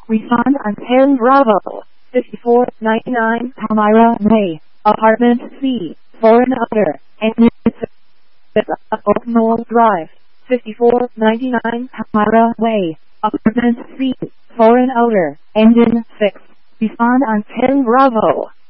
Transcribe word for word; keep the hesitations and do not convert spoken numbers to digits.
Respond on ten Bravo, fifty-four ninety-nine Palmyra Way, Apartment C, Foreign Outer, and Oak Knoll Drive, fifty-four ninety-nine Palmyra Way, Apartment C, Foreign Outer, Engine six. Respond on ten Bravo.